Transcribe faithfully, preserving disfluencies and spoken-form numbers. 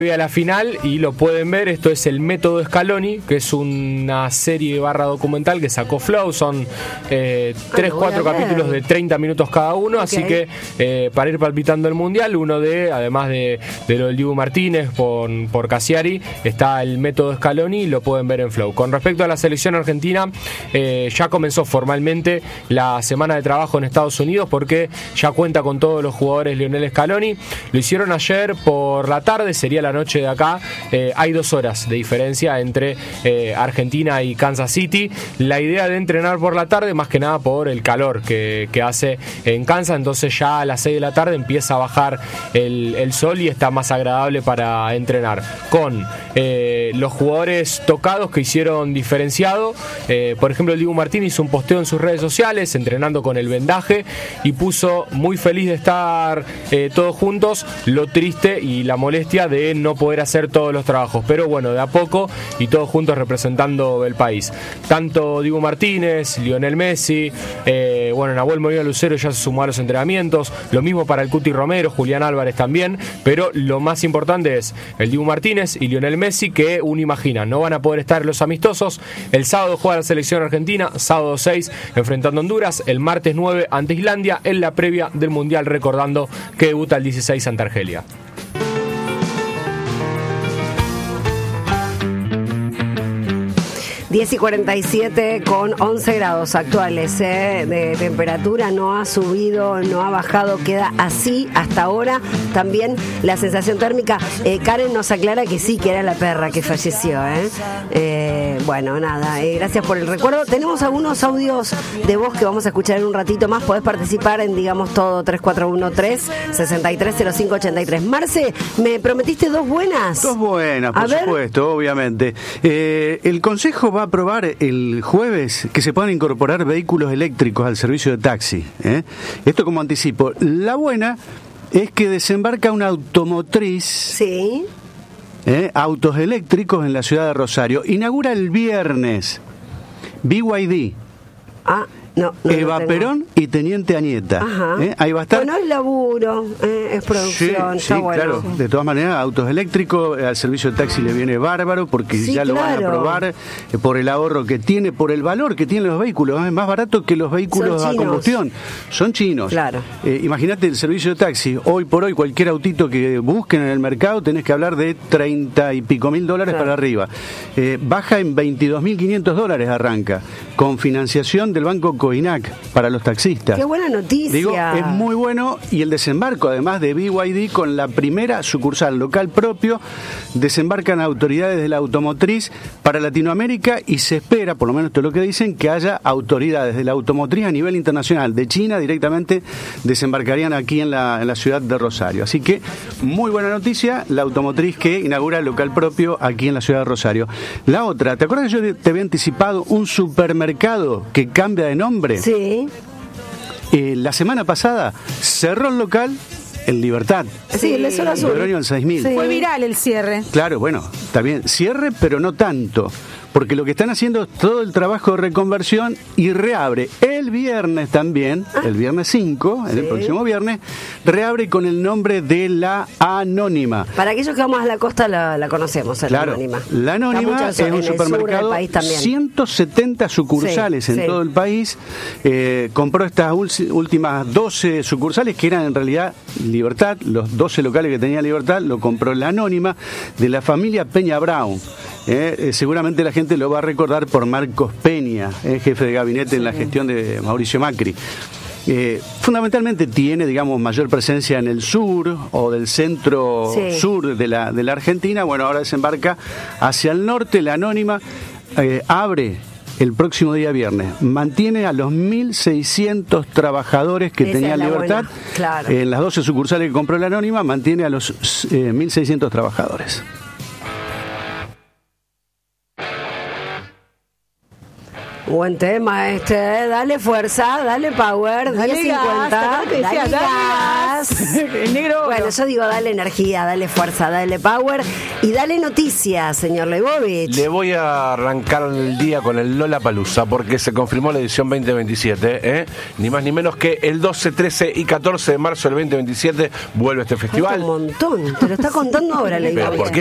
a la final y lo pueden ver. Esto es El Método Scaloni, que es una serie barra documental que sacó Flow. Son eh, tres, cuatro capítulos de treinta minutos cada uno, okay. Así que eh, para ir palpitando el mundial, uno de, además de, de lo del Dibu Martínez por, por Cassiari, está El Método Scaloni y lo pueden ver en Flow. Con respecto a la selección argentina, eh, ya comenzó formalmente la semana de trabajo en Estados Unidos, porque ya cuenta con todos los jugadores Lionel Scaloni. Lo hicieron ayer por la tarde, sería la noche de acá. Eh, hay dos horas de diferencia entre eh, Argentina y Kansas City. La idea de entrenar por la tarde, más que nada por el calor que, que hace en Kansas, entonces ya a las seis de la tarde empieza a bajar el, el sol y está más agradable para entrenar. Con eh, los jugadores tocados que hicieron diferenciado, eh, por ejemplo el Dibu Martínez hizo un posteo en sus redes sociales entrenando con el vendaje y puso muy feliz de estar eh, todos juntos, lo triste y la molestia de no poder hacer todos los trabajos, pero bueno, de a poco y todos juntos representando el país. Tanto Dibu Martínez, Lionel Messi, eh, bueno, Nahuel Molina Lucero ya se sumó a los entrenamientos, lo mismo para el Cuti Romero, Julián Álvarez también, pero lo más importante es el Dibu Martínez y Lionel Messi, que uno imagina, no van a poder estar en los amistosos. El sábado juega la selección argentina, sábado seis enfrentando a Honduras, el martes nueve ante Islandia, en la previa del Mundial, recordando que debuta el dieciséis ante Argelia. diez y cuarenta y siete con once grados actuales eh, de temperatura, no ha subido, no ha bajado, queda así hasta ahora. También la sensación térmica, eh, Karen nos aclara que sí, que era la perra que falleció. Eh. Eh, bueno, nada, eh, gracias por el recuerdo. Tenemos algunos audios de voz que vamos a escuchar en un ratito más. Podés participar en Digamos Todo tres cuatro uno tres, seis tres cero cinco ocho tres. Marce, me prometiste dos buenas. Dos buenas, por supuesto, obviamente. Eh, el Consejo va a aprobar el jueves que se puedan incorporar vehículos eléctricos al servicio de taxi. ¿eh? Esto como anticipo. La buena es que desembarca una automotriz. Sí. ¿eh? Autos eléctricos en la ciudad de Rosario. Inaugura el viernes B Y D. Ah. No, no Eva Perón y Teniente Añeta. ¿eh? Ahí va a estar. Bueno, es laburo, eh, es producción, sí, está sí, bueno. Claro. De todas maneras, autos eléctricos al servicio de taxi le viene bárbaro, porque sí, ya lo claro. van a aprobar eh, por el ahorro que tiene, por el valor que tienen los vehículos. Es más barato que los vehículos a combustión. Son chinos. Claro. Eh, imagínate el servicio de taxi. Hoy por hoy, cualquier autito que busquen en el mercado, tenés que hablar de treinta y pico mil dólares claro. para arriba. Eh, baja en veintidós mil quinientos dólares, arranca. Con financiación del Banco Coinac para los taxistas. ¡Qué buena noticia! Digo, es muy bueno. Y el desembarco, además de B Y D, con la primera sucursal local propio, desembarcan autoridades de la automotriz para Latinoamérica, y se espera, por lo menos esto es lo que dicen, que haya autoridades de la automotriz a nivel internacional. De China directamente desembarcarían aquí en la, en la ciudad de Rosario. Así que, muy buena noticia, la automotriz que inaugura el local propio aquí en la ciudad de Rosario. La otra, ¿te acuerdas que yo te había anticipado un supermercado que cambia de nombre? Sí. Eh, la semana pasada cerró el local en Libertad. Sí, el de Zona Sur. En seis mil. Sí. Fue viral el cierre. Claro, bueno, está bien. Cierre, pero no tanto. Porque lo que están haciendo es todo el trabajo de reconversión, y reabre el viernes también, ah. el viernes cinco, sí. el próximo viernes, reabre con el nombre de La Anónima. Para aquellos que vamos a la costa la, la conocemos, la claro, Anónima. La Anónima es un supermercado, ciento setenta sucursales sí, en sí. todo el país. Eh, compró estas últimas doce sucursales, que eran en realidad Libertad, los doce locales que tenía Libertad, lo compró La Anónima, de la familia Peña Brown. Eh, eh, seguramente la gente lo va a recordar por Marcos Peña, eh, jefe de gabinete sí. en la gestión de Mauricio Macri. Eh, fundamentalmente tiene, digamos, mayor presencia en el sur o del centro sí. sur de la, de la Argentina. Bueno, ahora desembarca hacia el norte. La Anónima eh, abre el próximo día viernes. Mantiene a los mil seiscientos trabajadores que Esa tenía Libertad. Claro. En las doce sucursales que compró La Anónima, mantiene a los eh, mil seiscientos trabajadores. Buen tema este, ¿eh? Dale fuerza, dale power, dale diez cincuenta, dale, dale gas. El negro. Bueno, yo digo dale energía, dale fuerza, dale power. Y dale noticias, señor Leibovich. Le voy a arrancar el día con el Lollapalooza porque se confirmó la edición veinte veintisiete, ¿eh? Ni más ni menos que el doce, trece y catorce de marzo del veinte veintisiete vuelve este festival. Un montón, te lo está contando ahora, Leibovich.